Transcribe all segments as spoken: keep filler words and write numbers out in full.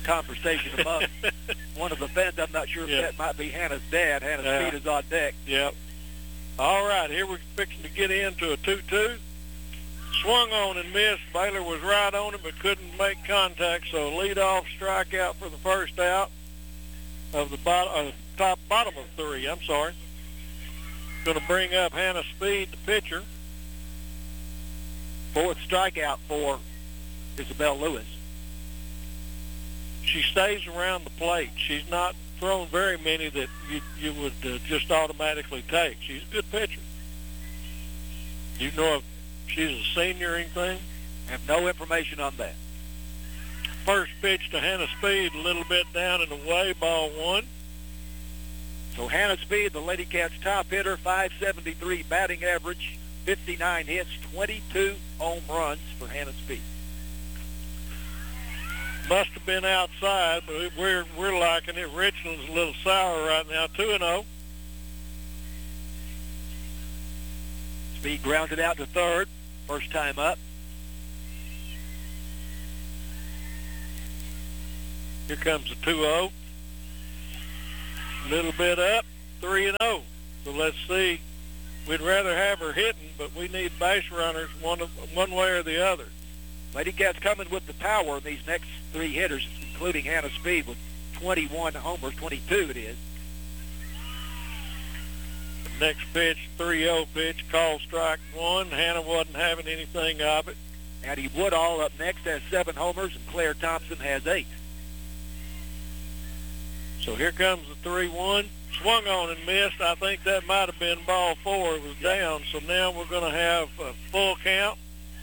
conversation among one of the fans. I'm not sure if yeah. that might be Hannah's dad. Hannah's Yeah. feet is on deck. Yep. All right, here we're fixing to get into a two two. Swung on and missed. Baylor was right on it but couldn't make contact, so lead-off strikeout for the first out of the bottom, uh, top bottom of three. I'm sorry. Going to bring up Hannah Speed, the pitcher. Fourth strikeout for Isabel Lewis. She stays around the plate. She's not thrown very many that you, you would uh, just automatically take. She's a good pitcher. Do you know if she's a senior or anything? I have no information on that. First pitch to Hannah Speed, a little bit down and away, ball one. So Hannah Speed, the Lady Cats top hitter, five seventy-three batting average, fifty-nine hits, twenty-two home runs for Hannah Speed. Must have been outside, but we're we're liking it. Richland's a little sour right now, two and oh. Speed grounded out to third, first time up. Here comes the two oh. A little bit up, three and oh. So let's see. We'd rather have her hitting, but we need base runners one of, one way or the other. Lady Cats coming with the power in these next three hitters, including Hannah Speed with twenty-one homers, twenty-two it is. Next pitch, three oh pitch, call strike one. Hannah wasn't having anything of it. Addie Woodall up next has seven homers, and Claire Thompson has eight. So here comes the three one. Swung on and missed. I think that might have been ball four. It was down. So now we're going to have a full count.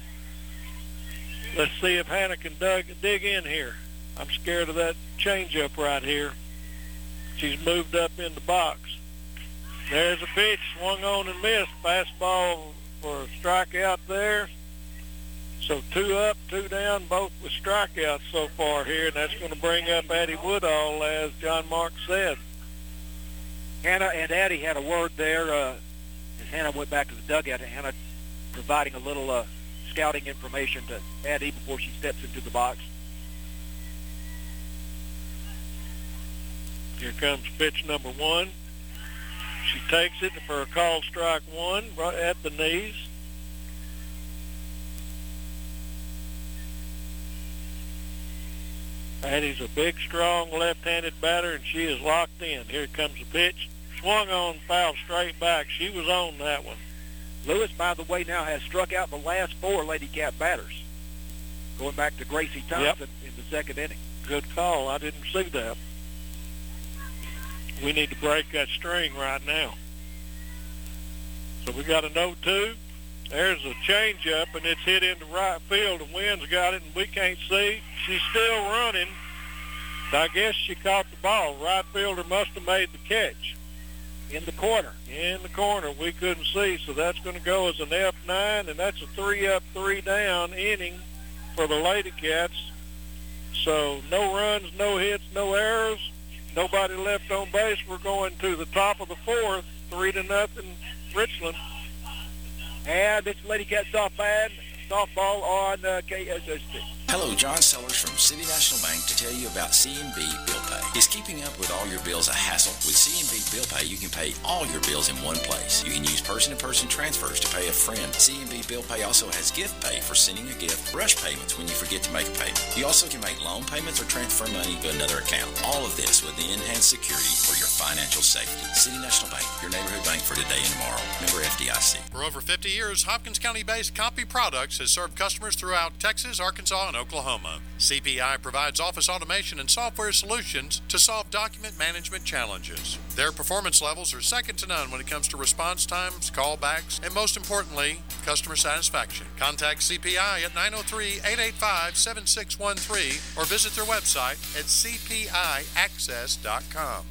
Let's see if Hannah can dug, dig in here. I'm scared of that changeup right here. She's moved up in the box. There's a pitch, swung on and missed. Fastball for a strikeout there. So two up, two down, both with strikeouts so far here, and that's going to bring up Addie Woodall, as John Mark said. Hannah and Addie had a word there uh, as Hannah went back to the dugout. Hannah providing a little uh, scouting information to Addie before she steps into the box. Here comes pitch number one. She takes it for a call strike one right at the knees. Addie's a big, strong left-handed batter, and she is locked in. Here comes the pitch. Swung on, foul straight back. She was on that one. Lewis, by the way, now has struck out the last four Lady Cat batters, going back to Gracie Thompson yep. in the second inning. Good call. I didn't see that. We need to break that string right now. So we got an oh two. There's a changeup, and it's hit into right field. The wind's got it, and we can't see. She's still running. I guess she caught the ball. Right fielder must have made the catch. In the corner. In the corner. We couldn't see, so that's going to go as an F nine, and that's a three up, three down inning for the Lady Cats. So no runs, no hits, no errors, nobody left on base. We're going to the top of the fourth, three to nothing, Richland. And it's Lady Cat softball, softball on uh, K S S T. Hello, John Sellers from City National Bank to tell you about C and B Bill Pay. Is keeping up with all your bills a hassle? With C and B Bill Pay, you can pay all your bills in one place. You can use person-to-person transfers to pay a friend. C and B Bill Pay also has gift pay for sending a gift, rush payments when you forget to make a payment. You also can make loan payments or transfer money to another account. All of this with the enhanced security for your financial safety. City National Bank, your neighborhood bank for today and tomorrow. Member F D I C. For over fifty years, Hopkins County-based Compy Products has served customers throughout Texas, Arkansas, and Oklahoma. C P I provides office automation and software solutions to solve document management challenges. Their performance levels are second to none when it comes to response times, callbacks, and most importantly, customer satisfaction. Contact C P I at nine oh three, eight eight five, seven six one three or visit their website at c p i access dot com.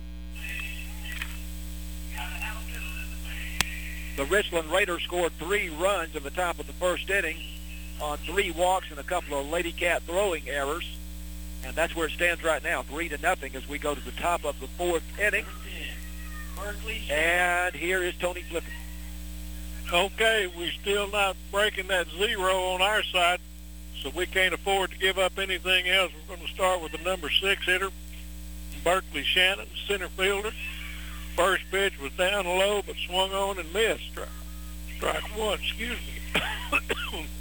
The Richland Raiders scored three runs in the top of the first inning on three walks and a couple of Lady Cat throwing errors. And that's where it stands right now, three to nothing as we go to the top of the fourth inning. And here is Tony Flippin. Okay, we're still not breaking that zero on our side. so we can't afford to give up anything else. We're going to start with the number six hitter, Berkeley Shannon, center fielder. First pitch was down low, but swung on and missed. Strike, strike one, excuse me.